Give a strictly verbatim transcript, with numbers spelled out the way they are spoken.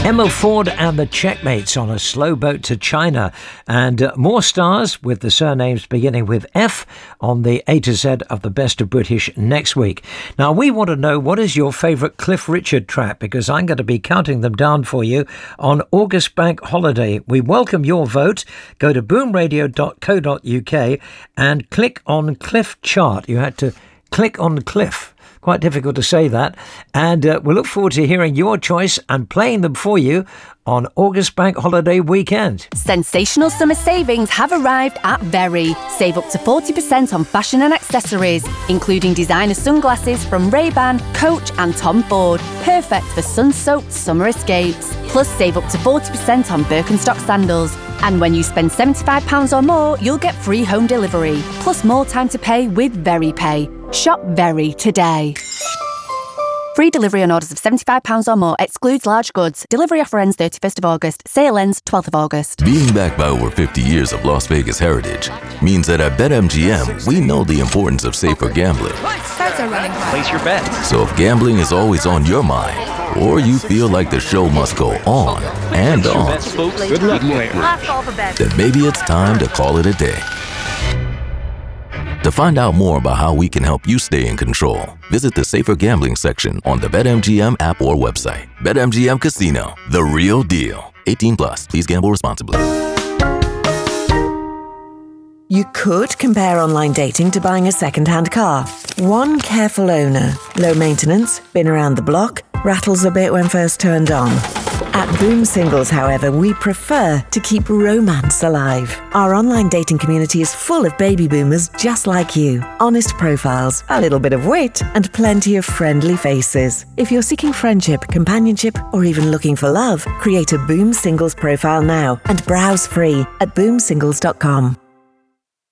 Emma Ford and the Checkmates on a slow boat to China. And uh, more stars with the surnames beginning with F on the A to Z of the Best of British next week. Now, we want to know, what is your favourite Cliff Richard track? Because I'm going to be counting them down for you on August Bank Holiday. We welcome your vote. Go to boom radio dot co dot uk and click on Cliff Chart. You had to click on Cliff. Quite difficult to say that. And uh, we'll look forward to hearing your choice and playing them for you on August Bank Holiday weekend. Sensational summer savings have arrived at Very. Save up to forty percent on fashion and accessories, including designer sunglasses from Ray-Ban, Coach and Tom Ford. Perfect for sun-soaked summer escapes. Plus, save up to forty percent on Birkenstock sandals. And when you spend seventy-five pounds or more, you'll get free home delivery. Plus more time to pay with Very Pay. Shop Very today. Free delivery on orders of seventy-five pounds or more. Excludes large goods. Delivery offer ends thirty-first of August. Sale ends twelfth of August. Being backed by over fifty years of Las Vegas heritage means that at BetMGM, we know the importance of safer gambling. Cards are running high. Place your bet. So if gambling is always on your mind, or you feel like the show must go on and on, Good luck, player. then maybe it's time to call it a day. To find out more about how we can help you stay in control, visit the Safer Gambling section on the BetMGM app or website. BetMGM Casino, the real deal. eighteen plus. Please gamble responsibly. You could compare online dating to buying a second-hand car. One careful owner, low maintenance, been around the block, rattles a bit when first turned on. At Boom Singles, however, we prefer to keep romance alive. Our online dating community is full of baby boomers just like you. Honest profiles, a little bit of wit, and plenty of friendly faces. If you're seeking friendship, companionship, or even looking for love, create a Boom Singles profile now and browse free at boom singles dot com.